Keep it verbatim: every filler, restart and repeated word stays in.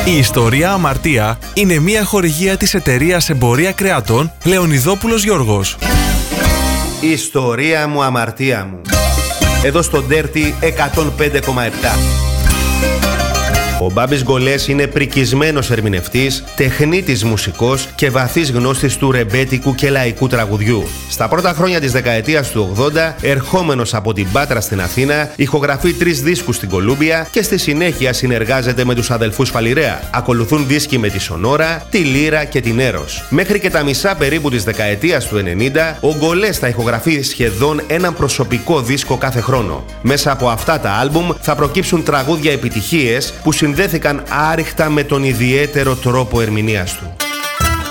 Η ιστορία Αμαρτία είναι μια χορηγία της εταιρείας Εμπορία Κρεατών Λεωνιδόπουλος Γιώργος. Η ιστορία μου, αμαρτία μου. Εδώ στο Dirty εκατόν πέντε κόμμα επτά. Ο Μπάμπης Γκολές είναι πρικισμένος ερμηνευτής, τεχνίτης μουσικός και βαθύς γνώστης του ρεμπέτικου και λαϊκού τραγουδιού. Στα πρώτα χρόνια της δεκαετίας του ογδόντα, ερχόμενος από την Πάτρα στην Αθήνα, ηχογραφεί τρεις δίσκους στην Κολούμπια και στη συνέχεια συνεργάζεται με τους αδελφούς Φαλιρέα. Ακολουθούν δίσκοι με τη Σονόρα, τη Λύρα και την Έρος. Μέχρι και τα μισά περίπου της δεκαετίας του ενενήντα, ο Γκολές θα ηχογραφεί σχεδόν έναν προσωπικό δίσκο κάθε χρόνο. Μέσα από αυτά τα άλμπουμ θα προκύψουν τραγούδια επιτυχίες που συνδέθηκαν άρρηκτα με τον ιδιαίτερο τρόπο ερμηνείας του.